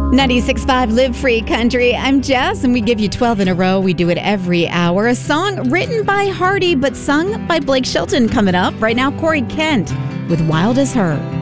96.5 Live Free Country. I'm Jess, and we give you 12 in a row. We do it every hour. A song written by Hardy, but sung by Blake Shelton coming up. Right now, Corey Kent with Wild as Her.